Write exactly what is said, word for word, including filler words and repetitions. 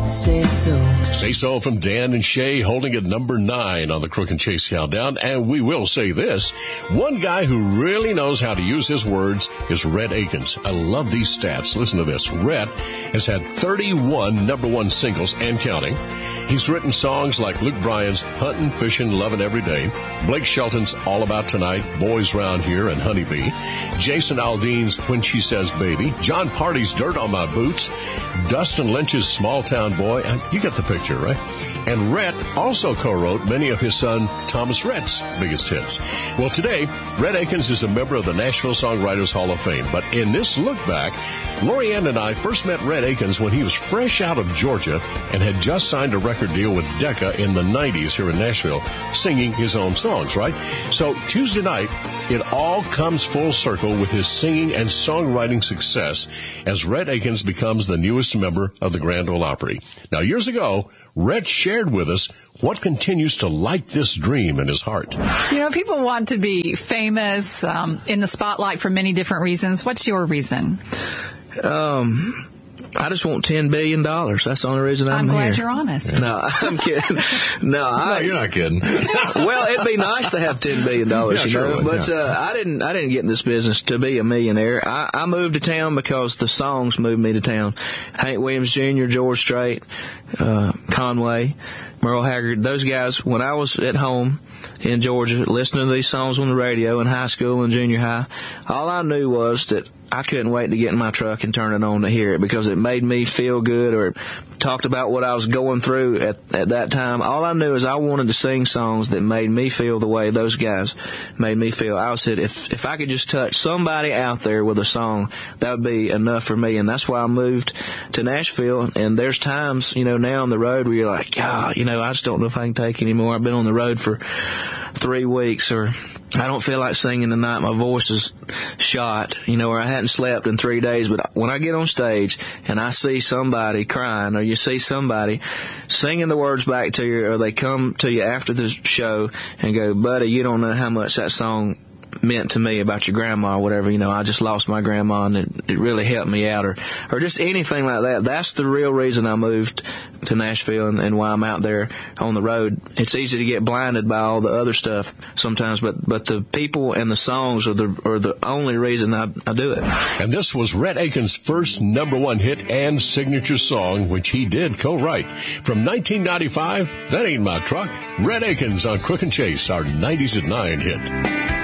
Say so. Say So from Dan and Shay, holding at number nine on the Crook and Chase Countdown. And we will say this, one guy who really knows how to use his words is Rhett Akins. I love these stats. Listen to this. Rhett has had thirty-one number one singles and counting. He's written songs like Luke Bryan's Huntin', Fishin', Lovin' Every Day, Blake Shelton's All About Tonight, Boys Round Here, and Honeybee, Jason Aldean's When She Says Baby, John Party's Dirt on My Boots, Dustin Lynch's Small Town Boy, and you get the picture, right? And Rhett also co-wrote many of his son Thomas Rhett's biggest hits. Well, today, Rhett Akins is a member of the Nashville Songwriters Hall of Fame. But in this look back, Lorianne and I first met Rhett Akins when he was fresh out of Georgia and had just signed a record deal with Decca in the nineties here in Nashville, singing his own songs, right? So Tuesday night, it all comes full circle with his singing and songwriting success as Rhett Akins becomes the newest member of the Grand Ole Opry. Now, years ago, Rhett shared with us what continues to light this dream in his heart. You know, people want to be famous, um, in the spotlight for many different reasons. What's your reason? Um... I just want ten billion dollars. That's the only reason I'm, I'm glad here. you're honest. No, I'm kidding. No, I, no, you're not kidding. Well, it'd be nice to have ten billion dollars, yeah, you sure know. would, but yeah. uh, I didn't. I didn't get in this business to be a millionaire. I, I moved to town because the songs moved me to town. Hank Williams Junior, George Strait, uh, Conway, Merle Haggard. Those guys. When I was at home in Georgia, listening to these songs on the radio in high school and junior high, all I knew was that I couldn't wait to get in my truck and turn it on to hear it because it made me feel good or talked about what I was going through at, at that time. All I knew is I wanted to sing songs that made me feel the way those guys made me feel. I said, if, if I could just touch somebody out there with a song, that would be enough for me. And that's why I moved to Nashville. And there's times, you know, now on the road where you're like, God, you know, I just don't know if I can take anymore. I've been on the road for three weeks or I don't feel like singing tonight. My voice is shot, you know, or I hadn't slept in three days. But when I get on stage and I see somebody crying or you see somebody singing the words back to you or they come to you after the show and go, buddy, you don't know how much that song meant to me about your grandma or whatever, you know, I just lost my grandma and it, it really helped me out or, or just anything like that. That's the real reason I moved to Nashville and, and why I'm out there on the road. It's easy to get blinded by all the other stuff sometimes, but, but the people and the songs are the, are the only reason I, I do it. And this was Rhett Akins' first number one hit and signature song, which he did co-write. From nineteen ninety-five, That Ain't My Truck, Rhett Akins on Crook and Chase, our nineties at nine hit.